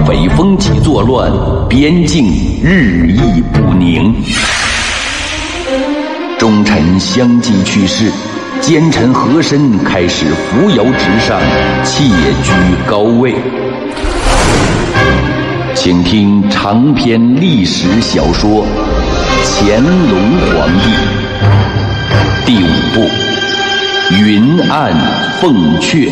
匪风起作乱，边境日益不宁。忠臣相继去世，奸臣和珅开始扶摇直上，窃居高位。请听长篇历史小说《乾隆皇帝》第5部《云暗凤阙》。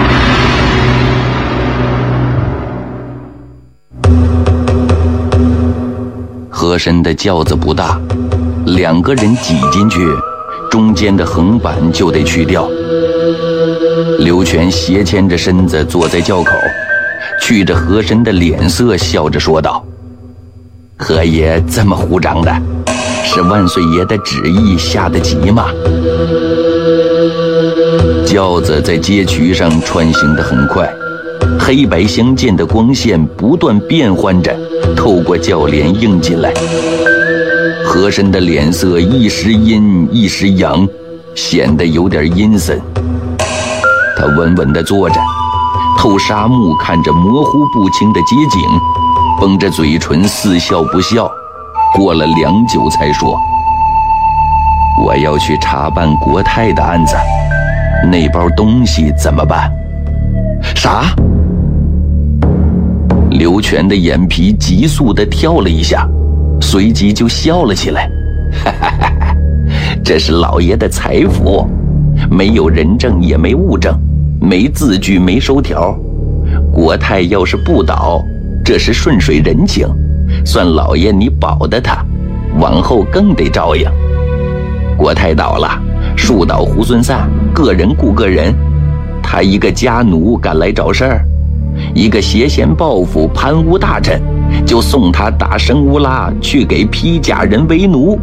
和珅的轿子不大，2个人挤进去，中间的横板就得去掉。刘全斜牵着身子坐在轿口，觑着和珅的脸色，笑着说道：“和爷这么胡张的，是万岁爷的旨意下得急吗？”轿子在街渠上穿行得很快，黑白相间的光线不断变换着，透过轿帘映进来。和珅的脸色一时阴一时阳，显得有点阴森。他稳稳地坐着，透纱幕看着模糊不清的街景，绷着嘴唇似笑不笑。过了良久才说：“我要去查办国泰的案子，那包东西怎么办？”“啥？”刘全的眼皮急速地跳了一下，随即就笑了起来：“哈哈哈哈，这是老爷的财富，没有人证也没物证，没字据没收条。国泰要是不倒，这是顺水人情，算老爷你保的他，往后更得照应。国泰倒了，树倒猢狲散，个人顾个人。他一个家奴敢来找事儿，一个邪嫌报复贪污大臣，就送他打生乌拉去给披甲人为奴。”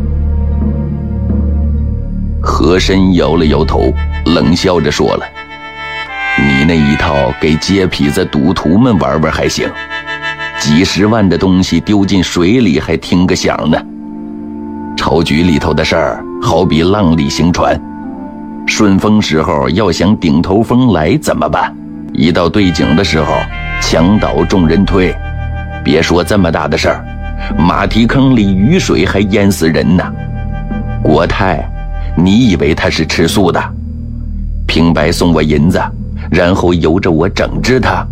和珅摇了摇头，冷笑着说了：“你那一套给街痞子赌徒们玩玩还行，几十万的东西丢进水里还听个响呢。朝局里头的事儿好比浪里行船，顺风时候要想顶头风来怎么办？一到对景的时候，墙倒众人推。别说这么大的事儿，马蹄坑里雨水还淹死人呢。国泰，你以为他是吃素的？平白送我银子，然后由着我整治他。”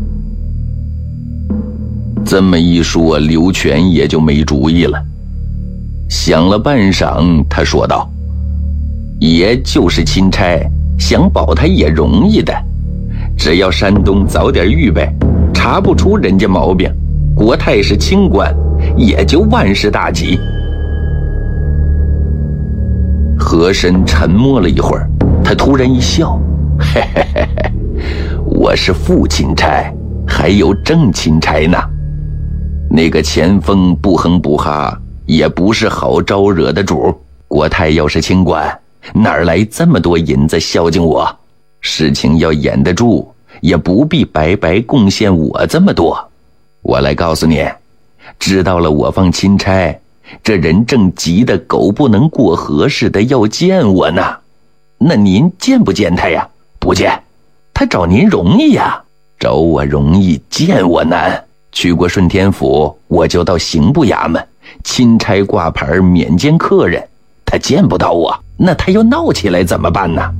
这么一说，刘全也就没主意了。想了半晌，他说道：“爷就是钦差，想保他也容易的，只要山东早点预备，查不出人家毛病，国泰是清官，也就万事大吉。”和珅沉默了一会儿，他突然一笑：“嘿嘿嘿嘿，我是副钦差，还有正钦差呢。那个前锋不哼不哈，也不是好招惹的主。国泰要是清官，哪儿来这么多银子孝敬我？事情要掩得住，也不必白白贡献我这么多。我来告诉你，知道了我放钦差，这人正急得狗不能过河似的要见我呢。那您见不见他呀？”“不见。”“他找您容易呀。”“找我容易，见我难。去过顺天府，我就到刑部衙门，钦差挂牌免见客人，他见不到我，那他要闹起来怎么办呢？”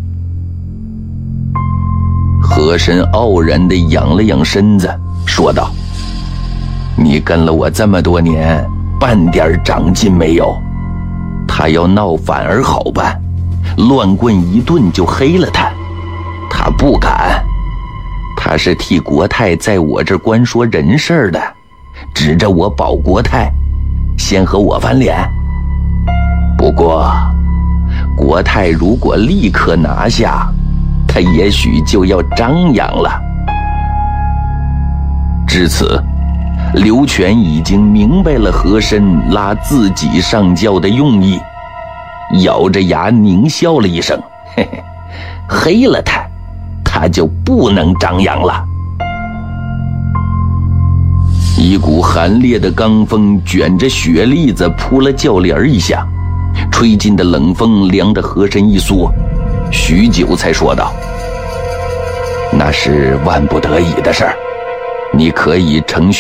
和珅傲然地仰了仰身子，说道：“你跟了我这么多年，半点长进没有。他要闹反而好办，乱棍一顿就黑了他。他不敢，他是替国泰在我这关说人事的，指着我保国泰，先和我翻脸。不过国泰如果立刻拿下，他也许就要张扬了。”至此，刘全已经明白了和珅拉自己上轿的用意，咬着牙狞笑了一声：“嘿嘿，黑了他，他就不能张扬了。”一股寒冽的罡风卷着雪粒子扑了轿帘一下，吹进的冷风凉得和珅一缩，许久才说道：“那是万不得已的事儿，你可以乘